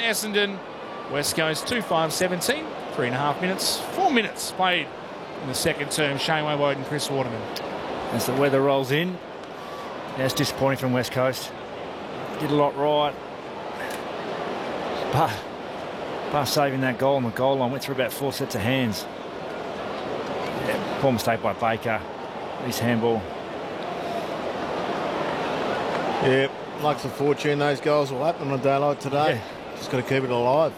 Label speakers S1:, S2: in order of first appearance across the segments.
S1: Essendon. West Coast 2-5-17. 3.5 minutes. 4 minutes played in the second term. Shane Woewode and Chris Waterman.
S2: As the weather rolls in, that's disappointing from West Coast. Did a lot right. But saving that goal on the goal line, went through about 4 sets of hands. Yeah, poor mistake by Baker. His handball.
S3: Yeah, luck of fortune, those goals will happen on a day like today.
S2: Yeah.
S3: Just got to keep it alive.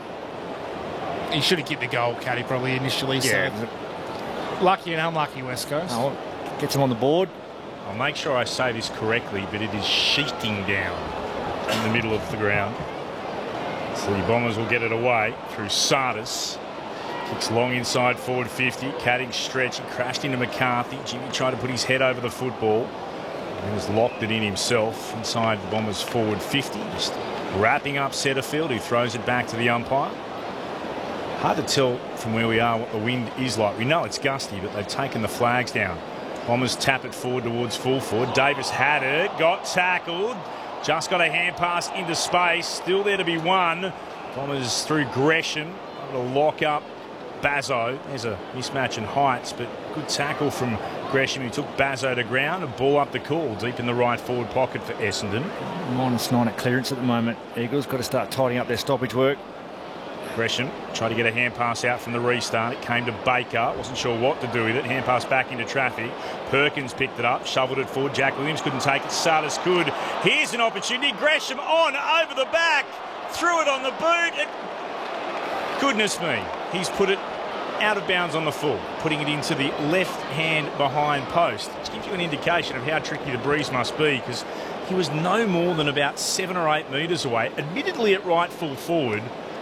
S1: He should have kicked the goal, Caddy, probably initially.
S2: Yeah.
S1: So lucky and unlucky, West Coast.
S2: Oh, gets him on the board.
S4: I'll make sure I say this correctly, but it is sheeting down in the middle of the ground. So the Bombers will get it away through Sardis. Kicks long inside forward 50. Caddy stretch. He crashed into McCarthy. Jimmy tried to put his head over the football. He has locked it in himself inside the Bombers forward 50. Just wrapping up Setterfield, who throws it back to the umpire. Hard to tell from where we are what the wind is like. We know it's gusty, but they've taken the flags down. Bombers tap it forward towards full forward. Davis had it, got tackled. Just got a hand pass into space. Still there to be won. Bombers through Gresham. Able to lock up Bazzo. There's a mismatch in heights, but good tackle from Gresham, who took Bazzo to ground. A ball up the call, deep in the right forward pocket for Essendon.
S2: -9 at clearance at the moment. Eagles got to start tidying up their stoppage work.
S4: Gresham tried to get a hand pass out from the restart. It came to Baker. Wasn't sure what to do with it. Hand pass back into traffic. Perkins picked it up, shoveled it forward. Jack Williams couldn't take it. Sardis could. Here's an opportunity. Gresham on over the back. Threw it on the boot. Goodness me. He's put it out of bounds on the full, putting it into the left hand behind post. Which gives you an indication of how tricky the breeze must be, because he was no more than about 7 or 8 metres away. Admittedly at right full forward.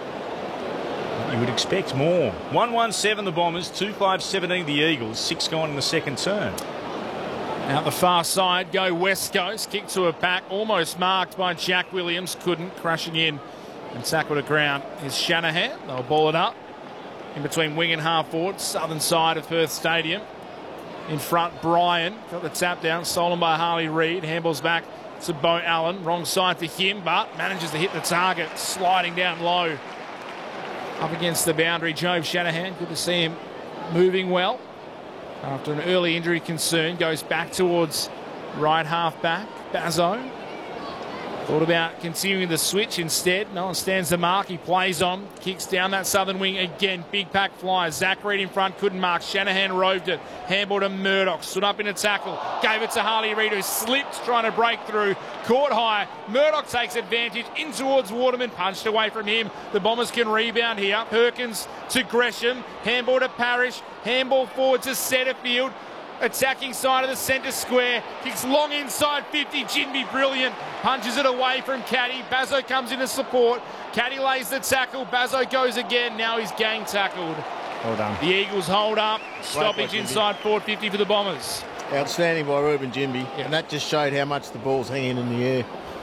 S4: You would expect more. 1-1-7 the Bombers, 2-5-17 the Eagles, 6 gone in the second term.
S1: Out the far side go West Coast. Kick to a pack, almost marked by Jack Williams. Couldn't, crashing in and tackled to ground is Shanahan. They'll ball it up in between wing and half forward, southern side of Perth Stadium. In front, Bryan got the tap down, stolen by Harley Reid. Handballs back to Bo Allen. Wrong side for him, but manages to hit the target, sliding down low. Up against the boundary, Jobe Shanahan. Good to see him moving well. After an early injury concern, goes back towards right half back. Bazzo thought about continuing the switch instead. No one stands the mark. He plays on, kicks down that southern wing again. Big pack flies. Zach Reid in front, couldn't mark. Shanahan roved it. Handball to Murdoch. Stood up in a tackle. Gave it to Harley Reid, who slipped trying to break through. Caught high. Murdoch takes advantage. In towards Waterman. Punched away from him. The Bombers can rebound here. Perkins to Gresham. Handball to Parrish. Handball forward to Setterfield. Attacking side of the centre square. Kicks long inside 50. Jinby brilliant. Punches it away from Caddy. Bazzo comes in to support. Caddy lays the tackle. Bazzo goes again. Now he's gang tackled.
S2: Well done.
S1: The Eagles hold up. Stoppage inside forward 50 for the Bombers.
S3: Outstanding by Ruben Jinby.
S1: Yeah.
S3: And that just showed how much the ball's hanging in the air.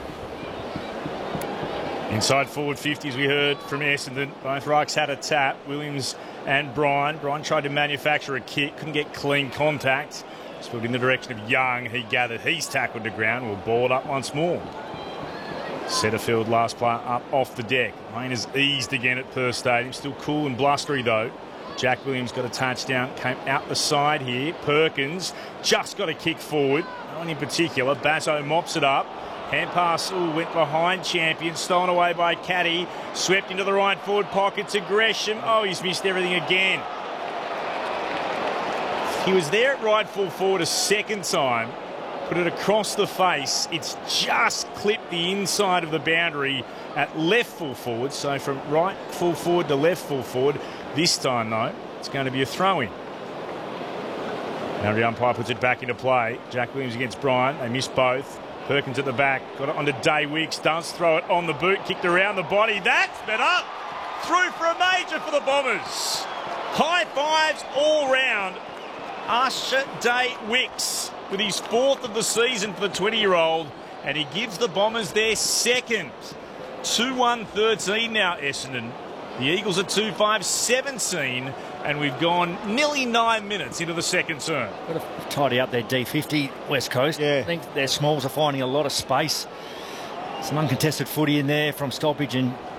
S4: Inside forward 50, as we heard from Essendon. Both rucks had a tap. Williams and Bryan. Bryan tried to manufacture a kick. Couldn't get clean contact. Spilled in the direction of Young. He gathered. He's tackled to ground. Will ball it up once more. Setterfield, last player up off the deck. Rain has eased again at Perth Stadium. Still cool and blustery though. Jack Williams got a touchdown. Came out the side here. Perkins just got a kick forward. No one in particular. Bazzo mops it up. Hand pass went behind Champion. Stolen away by Caddy. Swept into the right forward pocket to Gresham. Oh, he's missed everything again. He was there at right full forward a second time. Put it across the face. It's just clipped the inside of the boundary at left full forward. So from right full forward to left full forward. This time, though, it's going to be a throw-in. Now the umpire puts it back into play. Jack Williams against Bryan. They miss both. Perkins at the back. Got it onto Day Wicks. Does throw it on the boot. Kicked around the body. That's better. Through for a major for the Bombers. High fives all round. Usher Day Wicks with his 4th of the season for the 20-year-old. And he gives the Bombers their 2nd. 2-1-13 now, Essendon. The Eagles are 2-5-17, and we've gone nearly 9 minutes into the second term.
S2: Got to tidy up their D50, West Coast.
S3: Yeah.
S2: I think their smalls are finding a lot of space. Some uncontested footy in there from stoppage, and